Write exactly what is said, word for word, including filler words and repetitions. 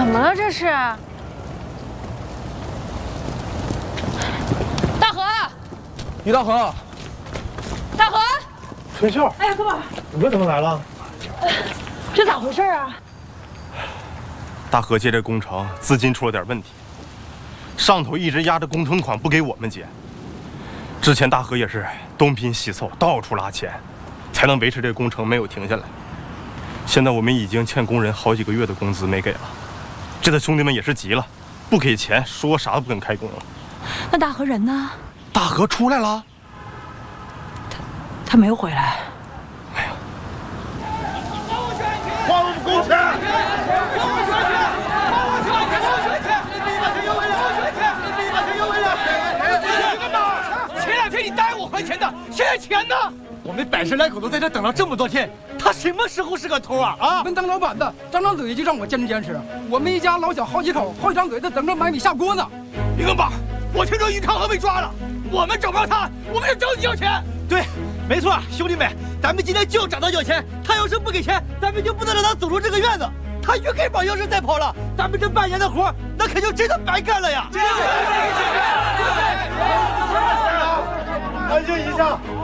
怎么了这是？大河， 于大河， 大河， 春秀， 哎呀，哥们儿， 你怎么来了？ 这咋回事啊？ 大河接这工程资金出了点问题，上头一直压着工程款不给我们结。之前大河也是东拼西凑，到处拉钱，才能维持这个工程没有停下来。现在我们已经欠工人好几个月的工资没给了，这次兄弟们也是急了，不给钱，说啥都不肯开工了。 那大河人呢？ 大河出来了， 他他没有回来。 没有。 还我们工钱！还我们工钱！还我们工钱！还我们工钱！你把钱要回来！你把钱要回来！你干嘛？前两天你答应我还钱的，现在钱呢？ 我们百十来口都在这等了这么多天，他什么时候是个头啊？啊！ 问当老板的，张张嘴就让我坚持坚持。我们一家老小好几口，好几张嘴在等着买米下锅呢。 于根宝，我听说于康河被抓了，我们找不着他，我们就找你要钱。 对，没错，兄弟们，咱们今天就找他要钱。他要是不给钱，咱们就不能让他走出这个院子。他于根宝要是再跑了，咱们这半年的活，那可就真的白干了呀！ 安静一下。